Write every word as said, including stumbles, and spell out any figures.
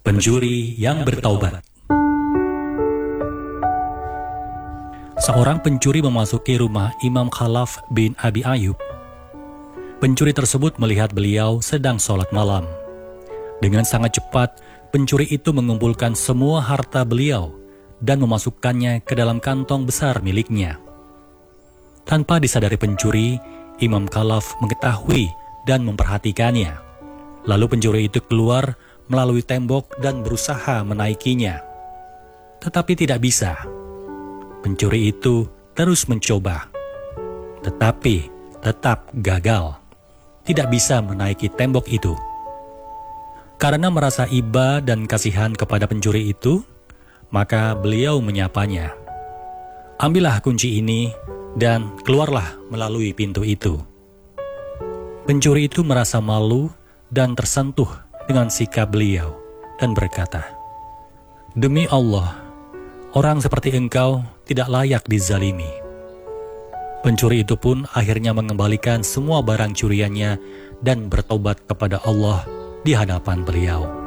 Pencuri yang bertaubat. Seorang pencuri memasuki rumah Imam Khalaf bin Abi Ayyub. Pencuri tersebut melihat beliau sedang sholat malam. Dengan sangat cepat, pencuri itu mengumpulkan semua harta beliau dan memasukkannya ke dalam kantong besar miliknya. Tanpa disadari pencuri, Imam Khalaf mengetahui dan memperhatikannya. Lalu pencuri itu keluar melalui tembok dan berusaha menaikinya. Tetapi tidak bisa. Pencuri itu terus mencoba, tetapi tetap gagal. Tidak bisa menaiki tembok itu. Karena merasa iba dan kasihan kepada pencuri itu, maka beliau menyapanya. Ambillah kunci ini dan keluarlah melalui pintu itu. Pencuri itu merasa malu dan tersentuh dengan sikap beliau dan berkata, "Demi Allah, orang seperti engkau tidak layak dizalimi." Pencuri itu pun akhirnya mengembalikan semua barang curiannya dan bertobat kepada Allah di hadapan beliau.